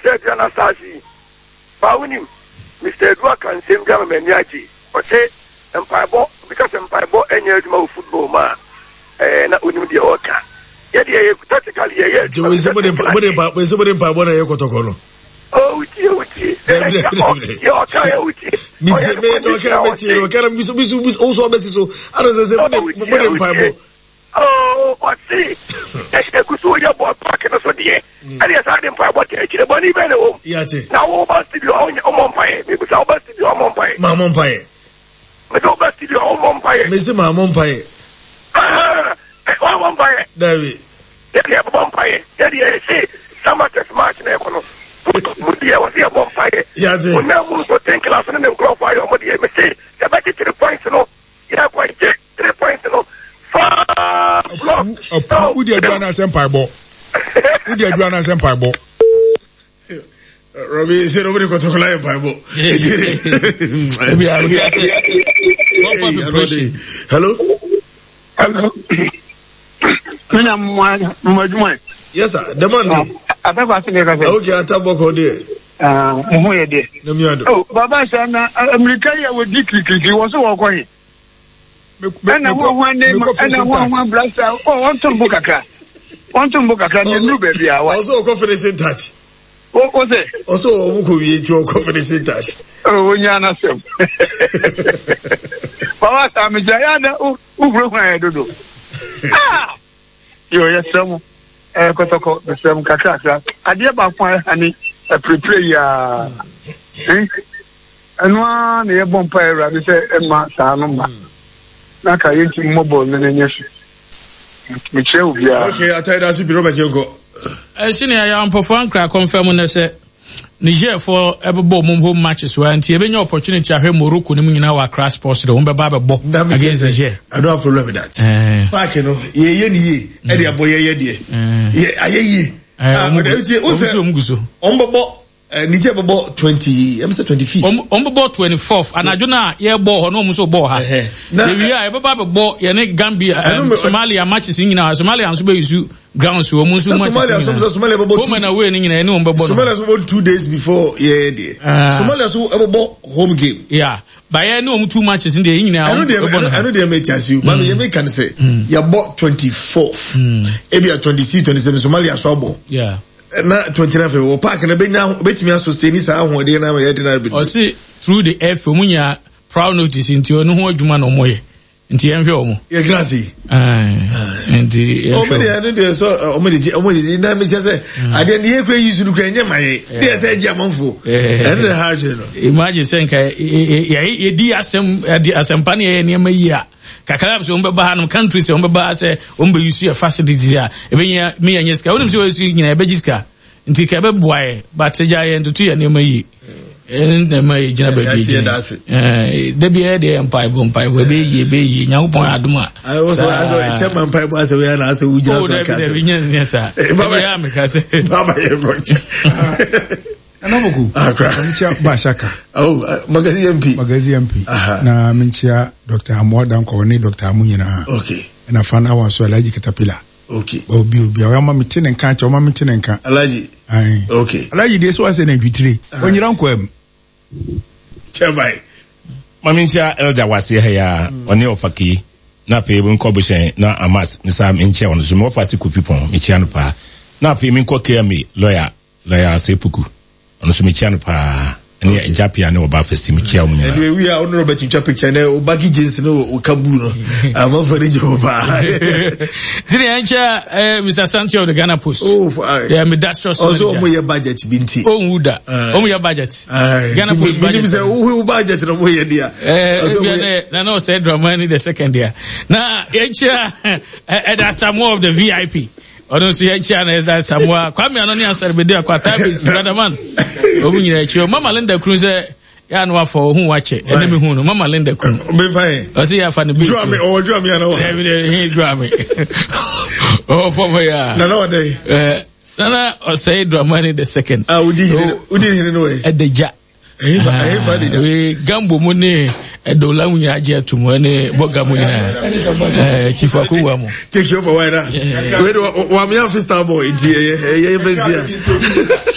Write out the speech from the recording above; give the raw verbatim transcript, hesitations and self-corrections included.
said Anastasi. Paunim, Mister Edward can same government Yaji. Or say Empire Bo because Empire Bo any of football man. Eh, not unim the orca. Yet, yeah, tactically, yeah. Somebody, somebody, somebody, Pabona Yokotokolo. Oh, you, you're tired with it. Mister May, can be also a message. So, I don't say, Pablo. Oh, what's it? I could see your boy parking us with the air. And yes, I didn't buy what you're going to be home. Yet, now, over to your own umpire, because I'll bust your umpire. Mamma Pie. But I'll bust your own umpire. Mister Mamma Pie. Ah, one umpire. David. Then you have a umpire. Then you say, some of the smart never. Mudia was here bonfire. Yeah, we now move to ten class and then grow fire on the M S A. The back to the points, you know. Yeah, point three points, you know. Far block. Who did you announce Empire Ball? Who did you announce Empire Ball? Robbie said nobody got to call Empire Ball. Hello? Hello? Hello? Yes, sir. The money. Okay, I tell Boko there. Ah, who are there? Oh, Baba Sana, America with Dick, he was so going. And I want one name, and I want one blast out. Oh, one to book a car. One to book a car, and you baby. Also, confidence in touch. What was it? Also, who eat your confidence in touch. Oh, when you're not so. Baba Sama Jayana, who broke my head to do. Ah, you're some. Eh, kotoko, the same kakaka. Adia ba fine, honey, a prepare ya. Eh? And one, a bonfire, I say, Emma Sanoma. Naka yeti mobile, Nenesh. Michel, yeah. Okay, I tell you, that's a bit Robert Yoko. I see, I am performing crack confirm when I say Niger for ever bomb home matches where and you have any opportunity to have Morocco in our crash sports to the Baba Bob against Niger. I don't have problem with that. Back, you know, ye, ye, Eddie boy, ye, ye, ye, ye, ye, Niger bought twenty, I'm saying twenty-fifth. On bought twenty-fourth, and I do not hear ball, no, so ball. We are a Baba bought Yannick Gambia, Somalia matches in our Somalia and Subaru grounds who almost so much. Somalia bought women are winning in a new Somalia about two days before, yeah, Somalia so ever bought home game. Yeah. By I know two matches in the evening. I know they may tell you, but you can say, you bought twenty-fourth, maybe at twenty-six, twenty-seven, Somalia Swabo. Yeah. Na twenty-nine for park na be na bet me sustain this how dey na we dey na be. O see through the F munya proud notice into no ho adwuma no moye. Nti enhwe omo. Ye grassi. Ah. Nti o me dey dey so o me dey o me dey na me say ade dey kra use no kra nyamaye. Dey say gi amanfo. And the hard no. Imagine say nka ye di asem asempa na ye ne mayi a kakara so umbe ba hanum country so umbe ba say umbe use your facilities ya ebenya me yanyeska wonim so use nyina ebejiska nti ka be boae but ja ye ntutu ya ne mayi en na mayi jina ba bi eh de bi e de empire bo empire we be ye be ye nyakopon aduma I also also chairman empire bo say we na say ujira so ka say nya sa baba ya me ka say baba ye go Anaboku. Akra. Minchia Bashaka. Oh, Magazine M P. Magazine M P. Na minchia Doctor Amwada Nkowani Doctor Amunyina. Okay. Na fana wa so Alaji Katapila. Okay. Obi obi awama mitene nka cha awama mitene nka. Alaji. Ai. Okay. Alaji dey so ase na vitire. Onyira nkwam. Chebai. Maminchia Elder wase ha ya oni ofaki. Na pe bu nkobushen na amas nisa minchia ono so mo fasi kufipon minchia no pa. Na pe min ko kemi lawyer lawyer Sepuku. Ono so mechiano pa ene Japia ne oba festi mechia wo nyina. Anyway, we are on Robert Chua picture na obagi jeans no o kabu no. Am for the job. Zini ancha eh Mister Sancho of the Ghana Post. Oh, yeah, me that's just also omo your budget binti. Oh wuda. Omo your budget. Ghana Post budget. Me say who budget no mo ye dia. Eh na no say Dramani the second year. Na ancha eh that's some more of the V I P. I don't see any channel that somewhere. Kwame Anoni answer be there kwa tabi brother man. Omu nyina echi. Mama Linda Cruz ya no for hu wache. Ene me hu no Mama Linda Cruz. Be fine. O see ya fa ne be. Draw me or draw me na. He draw me. Oh for me ya. Na na day. Eh na o say Dramani the second. Ah udi udi ni no way. Edeja. Eh fa eh fa de. We gambo mo ne edola munya age atumo ne boga mo nyina. Eh chief akuwa mo. Take you over why na. We do wa me after boy. Ye ye ye